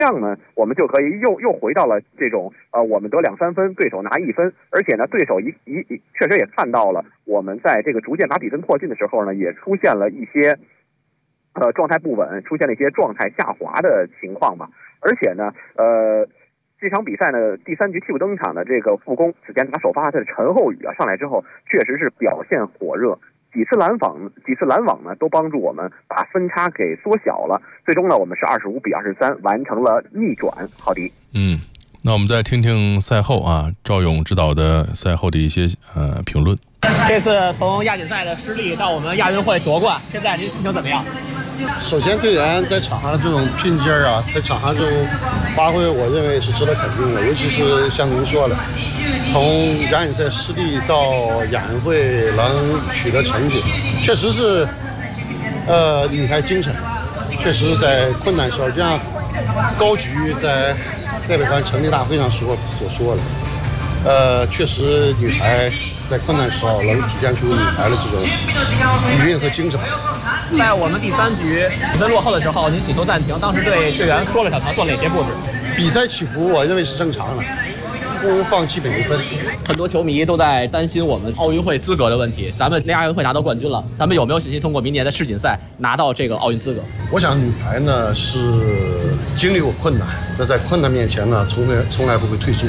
这样呢，我们就可以又回到了这种我们得2、3分，对手拿1分，而且呢，对手确实也看到了我们在这个逐渐把比分扩近的时候呢，也出现了一些状态不稳，出现了一些状态下滑的情况吧。而且呢，这场比赛呢，第3局替补登场的这个副攻此前打首发的陈厚宇上来之后，确实是表现火热。几次拦网呢，都帮助我们把分差给缩小了。最终呢，我们是25-23完成了逆转。郝迪， 那我们再听听赛后赵勇指导的赛后的一些评论。 这次从亚锦赛的失利到我们亚运会夺冠，现在您心情怎么样？ 首先，队员在场上这种拼劲儿在场上这种发挥，我认为是值得肯定的。尤其是像您说的，从亚锦赛失利到亚运会能取得成绩，确实是女排精神。确实在困难时候，就像高菊在代表团成立大会上所说的，确实女排在困难时候能体现出女排的这种底蕴和精神。 在我们第3局比分落后的时候，您紧急暂停，当时对队员说了什么？做哪些布置？ 比赛起伏，我认为是正常的，不放弃每一分。 很多球迷都在担心我们奥运会资格的问题。咱们亚运会拿到冠军了，咱们有没有信心通过明年的世锦赛拿到这个奥运资格？ 我想女排呢是经历过困难，但在困难面前呢，从来不会退缩。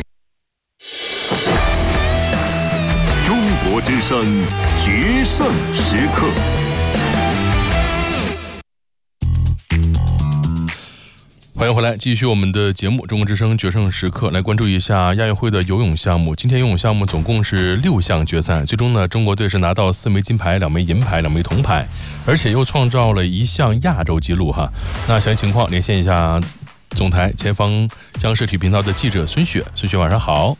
中国之声决胜时刻。 欢迎回来，继续我们的节目《中国之声决胜时刻》，来关注一下亚运会的游泳项目。今天游泳项目总共是6项决赛，最终呢，中国队是拿到4枚金牌、2枚银牌、2枚铜牌，而且又创造了1项亚洲纪录哈。那详细情况连线一下总台前方央视体育频道的记者孙雪。孙雪，晚上好。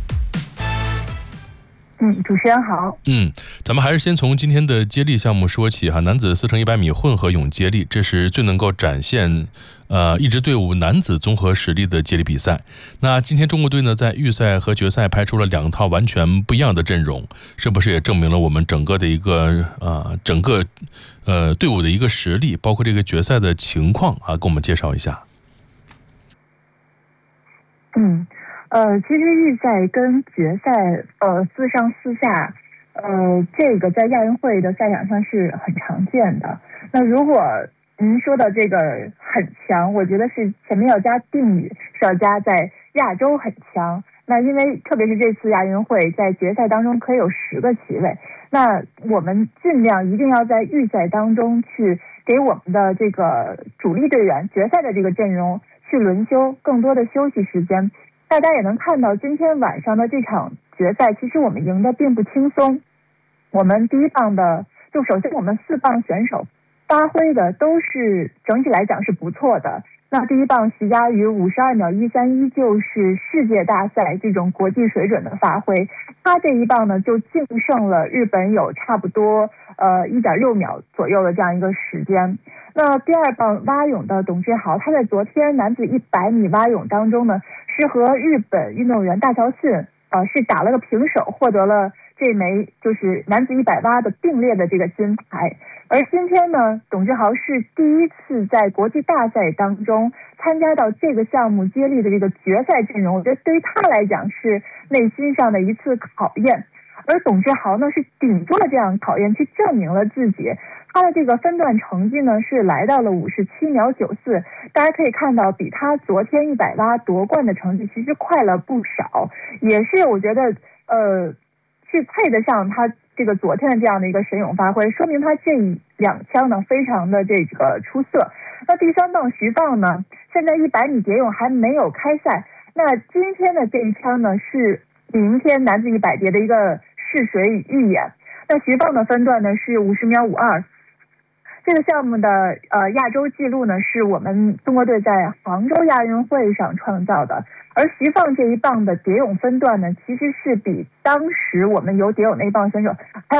主持人好。 咱们还是先从今天的接力项目说起哈。男子4乘100米混合泳接力，这是最能够展现一支队伍男子综合实力的接力比赛。那今天中国队呢，在预赛和决赛排出了2套完全不一样的阵容，是不是也证明了我们整个的一个队伍的一个实力，包括这个决赛的情况跟我们介绍一下。 其实预赛跟决赛4上4下，这个在亚运会的赛场上是很常见的。那如果您说的这个很强，我觉得是前面要加定语，是要加在亚洲很强。那因为特别是这次亚运会在决赛当中可以有10个旗位，那我们尽量一定要在预赛当中去给我们的这个主力队员决赛的这个阵容去轮休，更多的休息时间。大家也能看到今天晚上的这场决赛，其实我们赢得并不轻松。我们第一棒的，首先我们4棒选手发挥的都是整体来讲是不错的。那第一棒徐嘉余52秒13依旧是世界大赛这种国际水准的发挥，他这一棒呢就净胜了日本有差不多1.6秒左右的这样一个时间。那第二棒蛙泳的董志豪，他在昨天男子100米蛙泳当中呢，是和日本运动员大桥信是打了个平手，获得了这枚就是男子100蛙的并列的这个金牌。而今天呢，董志豪是第一次在国际大赛当中参加到这个项目接力的这个决赛阵容，我觉得对于他来讲是内心上的一次考验。而董志豪呢是顶住了这样考验，去证明了自己。他的这个分段成绩呢是来到了57秒94，大家可以看到比他昨天100蛙夺冠的成绩其实快了不少，也是我觉得是配得上他这个昨天的这样的一个神勇发挥，说明他这2枪呢非常的这个出色。那第3棒徐蚌呢，现在100米蝶泳还没有开赛，那今天的这一枪呢是明天男子100蝶的一个试水与预演。那徐蚌的分段呢是50秒52。这个项目的亚洲纪录呢是我们中国队在杭州亚运会上创造的，而徐蚌这一棒的蝶泳分段呢其实是比当时我们游蝶泳那一棒选手还有